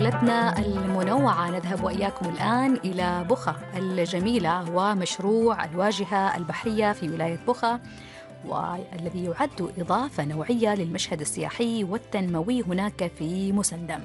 جولتنا المنوعة نذهب وإياكم الآن إلى بخا الجميلة ومشروع الواجهة البحرية في ولاية بخا، والذي يعد إضافة نوعية للمشهد السياحي والتنموي هناك في مسندم.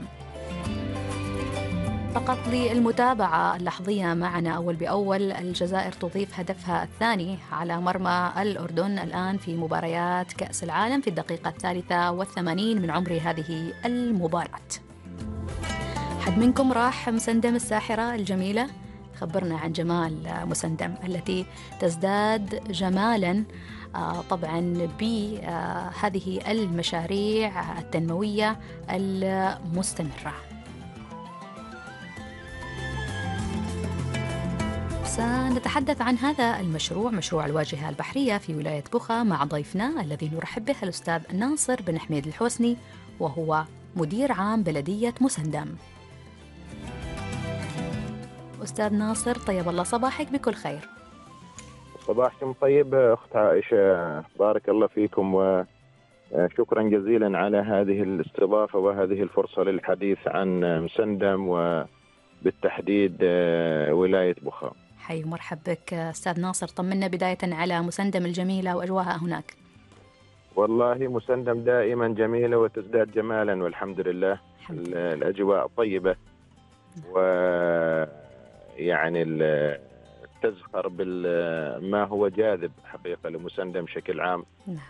فقط للمتابعة اللحظية معنا أول بأول، الجزائر تضيف هدفها الثاني على مرمى الأردن الآن في مباريات كأس العالم في الدقيقة 83 من عمر هذه المباراة. حد منكم راح مسندم الساحرة الجميلة؟ خبرنا عن جمال مسندم التي تزداد جمالاً طبعاً بهذه المشاريع التنموية المستمرة. سنتحدث عن هذا المشروع، مشروع الواجهة البحرية في ولاية بخا، مع ضيفنا الذي نرحب به الأستاذ ناصر بن حميد الحوسني، وهو مدير عام بلدية مسندم. أستاذ ناصر، طيب الله صباحك بكل خير. صباحكم طيب أخت عائشة، بارك الله فيكم وشكرا جزيلا على هذه الاستضافة وهذه الفرصة للحديث عن مسندم وبالتحديد ولاية بخا. حي ومرحب بك أستاذ ناصر، طمنا بداية على مسندم الجميلة وأجواءها هناك. والله مسندم دائما جميلة وتزداد جمالا والحمد لله. الأجواء طيبة ويعني تزخر بما هو جاذب حقيقة لمسندم بشكل عام.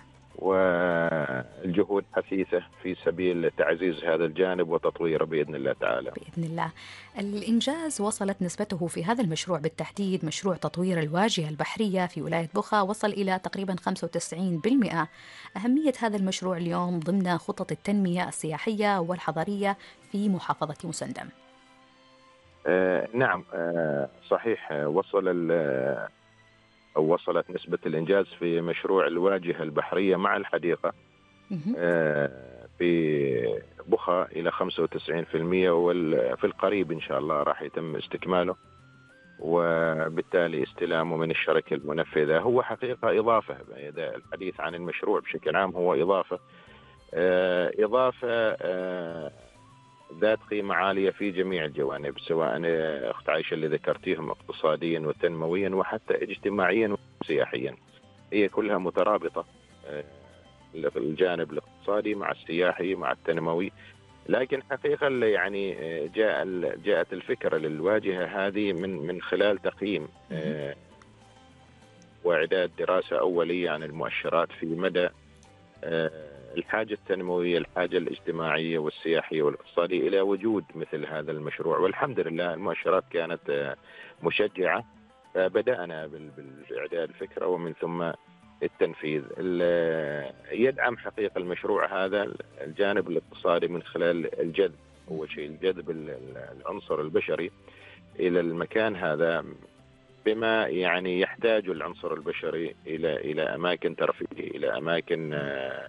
والجهود حثيثة في سبيل تعزيز هذا الجانب وتطويره بإذن الله تعالى. بإذن الله. الإنجاز وصلت نسبته في هذا المشروع بالتحديد، مشروع تطوير الواجهة البحرية في ولاية بخا، وصل إلى تقريبا 95%. أهمية هذا المشروع اليوم ضمن خطط التنمية السياحية والحضرية في محافظة مسندم. نعم، صحيح. وصلت نسبة الإنجاز في مشروع الواجهة البحرية مع الحديقة في بخا إلى 95%، وفي القريب إن شاء الله راح يتم استكماله وبالتالي استلامه من الشركة المنفذة. هو حقيقة إضافة، الحديث عن المشروع بشكل عام هو إضافة ذات قيمة عالية في جميع الجوانب، سواء أخت عائشة اللي ذكرتيهم اقتصاديا وتنمويا وحتى اجتماعيا وسياحيا، هي كلها مترابطة، الجانب الاقتصادي مع السياحي مع التنموي. لكن حقيقة يعني جاءت الفكرة للواجهة هذه من خلال تقييم وإعداد دراسة أولية عن المؤشرات في مدى الحاجة التنموية، الحاجة الاجتماعية والسياحية والاقتصادية إلى وجود مثل هذا المشروع. والحمد لله المؤشرات كانت مشجعة، فبدأنا بالإعداد الفكرة ومن ثم التنفيذ. يدعم حقيقة المشروع هذا الجانب الاقتصادي من خلال الجذب، أول شيء الجذب العنصر البشري إلى المكان هذا، بما يعني يحتاج العنصر البشري إلى أماكن ترفيهية، إلى أماكن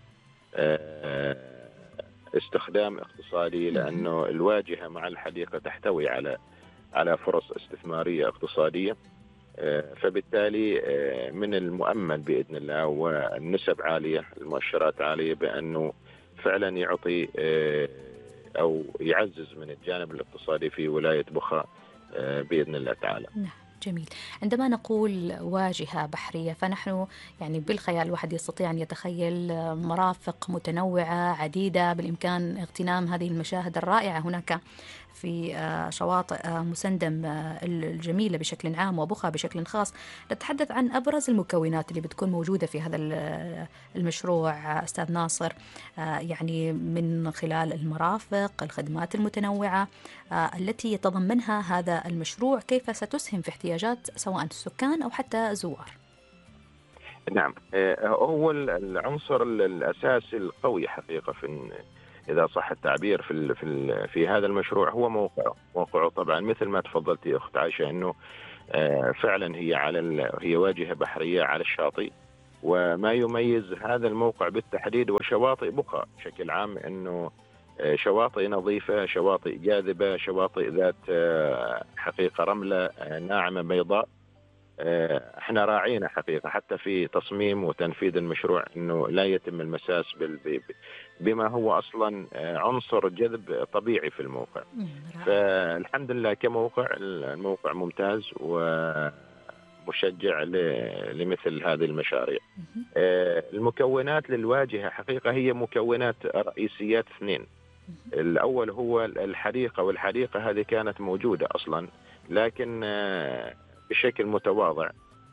استخدام اقتصادي، لأنه الواجهة مع الحديقة تحتوي على فرص استثمارية اقتصادية. فبالتالي من المؤمل بإذن الله والنسب عالية، المؤشرات عالية، بأنه فعلا يعطي أو يعزز من الجانب الاقتصادي في ولاية بخا بإذن الله تعالى. جميل. عندما نقول واجهة بحرية فنحن يعني بالخيال الواحد يستطيع أن يتخيل مرافق متنوعة عديدة بالإمكان اغتنام هذه المشاهد الرائعة هناك في شواطئ مسندم الجميلة بشكل عام وبخا بشكل خاص. نتحدث عن أبرز المكونات اللي بتكون موجودة في هذا المشروع أستاذ ناصر، يعني من خلال المرافق، الخدمات المتنوعة التي يتضمنها هذا المشروع، كيف ستسهم في احتياجات سواء السكان أو حتى الزوار؟ نعم، هو العنصر الأساسي القوي حقيقة إذا صح التعبير في هذا المشروع هو موقعه. طبعا مثل ما تفضلتي أخت عائشة، أنه فعلا هي واجهة بحرية على الشاطئ، وما يميز هذا الموقع بالتحديد وشواطئ بخا بشكل عام أنه شواطئ نظيفة، شواطئ جاذبة، شواطئ ذات حقيقة رملة ناعمة بيضاء، احنا راعينا حقيقة حتى في تصميم وتنفيذ المشروع انه لا يتم المساس بما هو اصلا عنصر جذب طبيعي في الموقع. فالحمد لله كموقع الموقع ممتاز ومشجع لمثل هذه المشاريع. المكونات للواجهة حقيقة هي مكونات رئيسيات اثنين. الأول هو الحديقة، والحديقة هذه كانت موجودة أصلا لكن بشكل متواضع.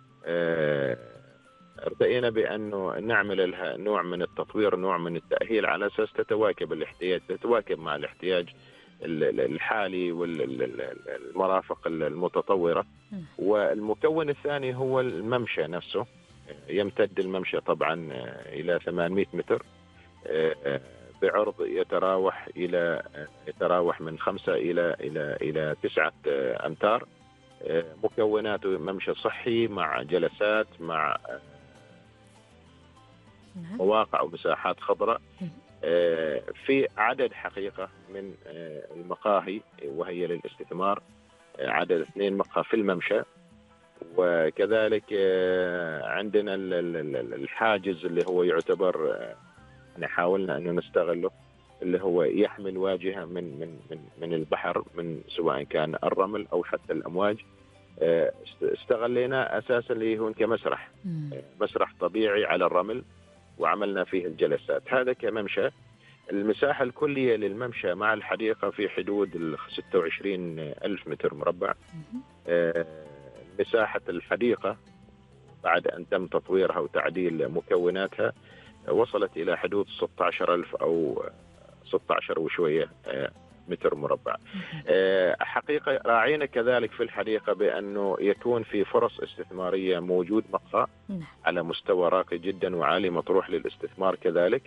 ارتئينا بأنه نعمل لها نوع من التطوير، نوع من التأهيل على أساس تتواكب مع الاحتياج الحالي والمرافق المتطورة. والمكون الثاني هو الممشى نفسه. يمتد الممشى طبعا إلى 800 متر بعرض يتراوح من 5 إلى 9 أمتار. مكوناته ممشى صحي مع جلسات مع مواقع ومساحات خضراء. في عدد حقيقة من المقاهي وهي للاستثمار، عدد 2 مقهى في الممشى. وكذلك عندنا الحاجز اللي هو يعتبر حاولنا أنه نستغله، اللي هو يحمل واجهة من البحر، من سواء كان الرمل أو حتى الأمواج. استغلينا أساسا اللي هو كمسرح، مسرح طبيعي على الرمل، وعملنا فيه الجلسات. هذا كممشى. المساحة الكلية للممشى مع الحديقة في حدود 26 ألف متر مربع. مساحة الحديقة بعد أن تم تطويرها وتعديل مكوناتها وصلت إلى حدود 16,000 أو 16 وشوية متر مربع. حقيقة راعينا كذلك في الحديقة بأنه يكون في فرص استثمارية، موجود مقهى على مستوى راقي جدا وعالي مطروح للاستثمار كذلك،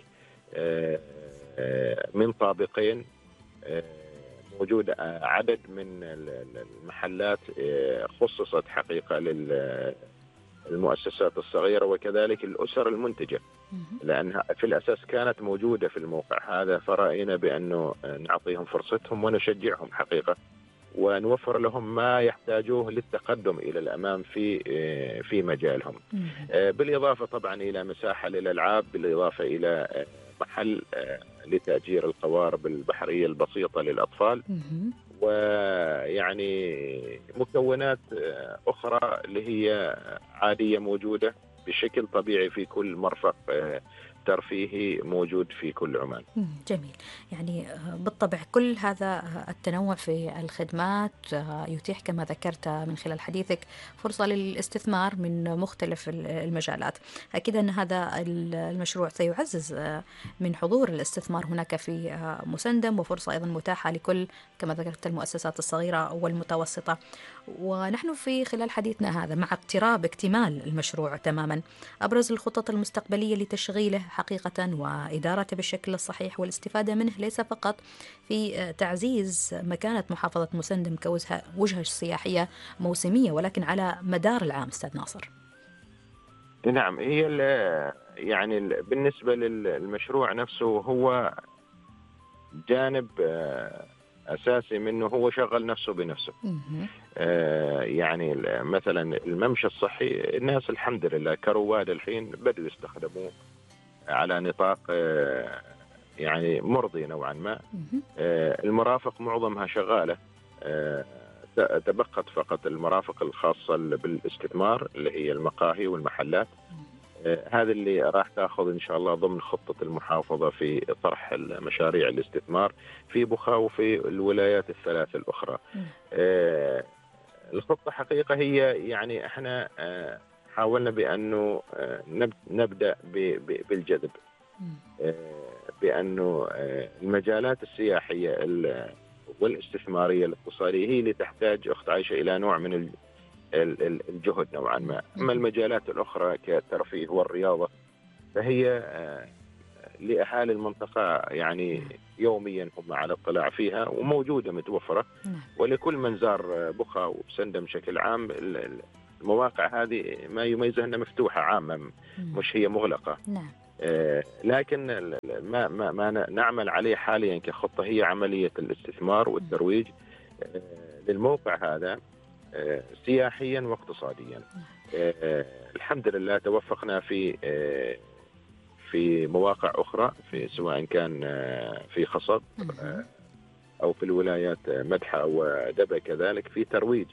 من طابقين. موجود عدد من المحلات خصصت حقيقة للمؤسسات الصغيرة وكذلك الأسر المنتجة، لأنها في الأساس كانت موجودة في الموقع هذا. فرأينا بأنه نعطيهم فرصتهم ونشجعهم حقيقة، ونوفر لهم ما يحتاجوه للتقدم إلى الأمام في مجالهم. بالإضافة طبعا إلى مساحة للألعاب، بالإضافة إلى محل لتأجير القوارب البحرية البسيطة للأطفال، ويعني مكونات أخرى اللي هي عادية موجودة بشكل طبيعي في كل مرفق ترفيهي موجود في كل عمان. جميل. يعني بالطبع كل هذا التنوع في الخدمات يتيح كما ذكرت من خلال حديثك فرصة للاستثمار من مختلف المجالات. أكيد أن هذا المشروع سيعزز من حضور الاستثمار هناك في مسندم، وفرصة أيضا متاحة لكل كما ذكرت المؤسسات الصغيرة والمتوسطة. ونحن في خلال حديثنا هذا مع اقتراب اكتمال المشروع تماما، أبرز الخطط المستقبلية لتشغيله حقيقة وإدارته بالشكل الصحيح والاستفادة منه، ليس فقط في تعزيز مكانة محافظة مسندم كوجهة سياحية موسمية، ولكن على مدار العام. أستاذ ناصر. نعم، هي يعني بالنسبة للمشروع نفسه هو جانب أساسي منه، هو شغل نفسه بنفسه. يعني مثلا الممشى الصحي الناس الحمد لله كرواد الحين بدوا يستخدموه على نطاق يعني مرضي نوعا ما. المرافق معظمها شغالة، تبقت فقط المرافق الخاصة بالاستثمار اللي هي المقاهي والمحلات. هذا اللي راح تأخذ إن شاء الله ضمن خطة المحافظة في طرح المشاريع الاستثمار في بخا وفي الولايات الثلاث الأخرى. الخطة حقيقة هي يعني احنا حاولنا بأنه نبدأ بالجذب، بأنه المجالات السياحية والاستثمارية الاقتصادية هي اللي تحتاج أخت عائشة إلى نوع من الجهد نوعا ما. أما المجالات الأخرى كالترفيه والرياضة فهي لأهالي المنطقة يعني يوميا هم على اطلاع فيها وموجودة متوفرة. ولكل من زار بخا وسندم بشكل عام المواقع هذه ما يميزها أنها مفتوحة عامة، مش هي مغلقة. لكن ما نعمل عليه حاليا كخطة هي عملية الاستثمار والترويج للموقع هذا سياحيا واقتصاديا. الحمد لله توفقنا في مواقع أخرى، سواء كان في خصب أو في الولايات مدحة ودبا، كذلك في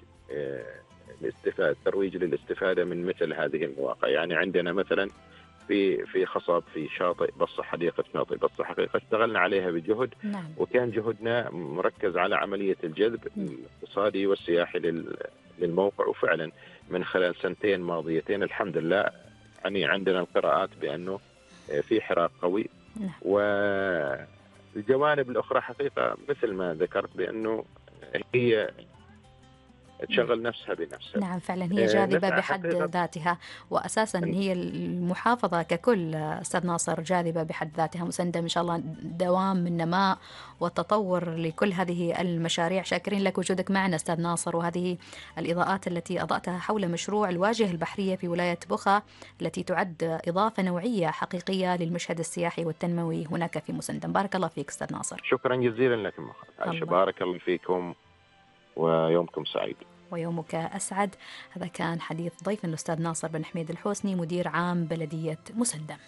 ترويج للاستفادة من مثل هذه المواقع. يعني عندنا مثلا في خصب، في شاطئ بصة، حديقة شاطئ بصة حقيقة اشتغلنا عليها بجهد. نعم. وكان جهدنا مركز على عملية الجذب الاقتصادي والسياحي للموقع. وفعلا من خلال سنتين ماضيتين الحمد لله يعني عندنا القراءات بأنه في حراك قوي. نعم. والجوانب الأخرى حقيقة مثل ما ذكرت بأنه هي تشغل نفسها بنفسها. نعم فعلا هي جاذبة بحد حقيقة. ذاتها، وأساسا هي المحافظة ككل أستاذ ناصر جاذبة بحد ذاتها. مسندم إن شاء الله دوام من نماء وتطور لكل هذه المشاريع. شاكرين لك وجودك معنا أستاذ ناصر، وهذه الإضاءات التي أضأتها حول مشروع الواجهة البحرية في ولاية بخا، التي تعد إضافة نوعية حقيقية للمشهد السياحي والتنموي هناك في مسندم. بارك الله فيك أستاذ ناصر. شكرا جزيلا لكم عائشة، بارك الله فيكم ويومكم سعيد. ويومك أسعد. هذا كان حديث ضيف الأستاذ ناصر بن حميد الحوسني، مدير عام بلدية مسندم.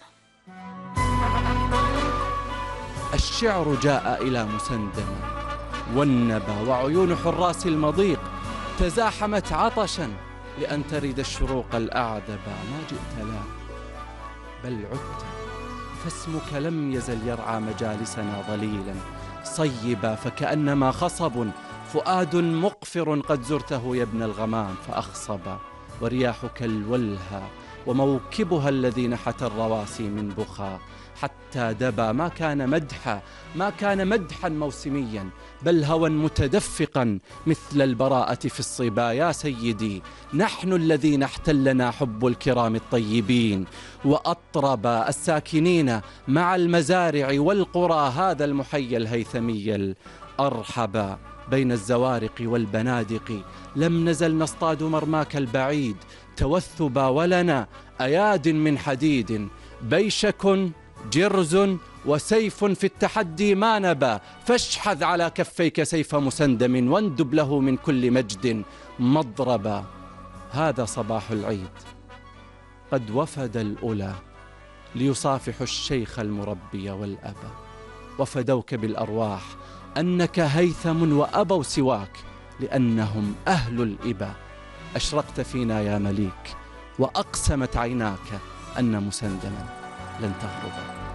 الشعر جاء إلى مسندم، والنبى وعيون حراس المضيق تزاحمت عطشا لأن ترد الشروق الأعذب. ما جئت لا بل عدت، فاسمك لم يزل يرعى مجالسنا ظليلا صيبا، فكأنما خصب فؤاد مقفر قد زرته يا ابن الغمام فأخصبا. ورياحك الولهى وموكبها الذي نحت الرواسي من بخا حتى دبا. ما كان مدحا موسميا، بل هوى متدفقا مثل البراءة في الصبا. يا سيدي نحن الذين احتلنا حب الكرام الطيبين، وأطرب الساكنين مع المزارع والقرى هذا المحيا الهيثمي الأرحب. بين الزوارق والبنادق لم نزل نصطاد مرماك البعيد توثبا، ولنا أياد من حديد بيشك جرز وسيف في التحدي ما نبا. فاشحذ على كفيك سيف مسندم واندب له من كل مجد مضربا. هذا صباح العيد، قد وفد الأولى ليصافحوا الشيخ المربي والأبا، وفدوك بالأرواح أنك هيثم وأبوا سواك لأنهم أهل الإبا. أشرقت فينا يا مليك، وأقسمت عيناك أن مسندما لن تغربا.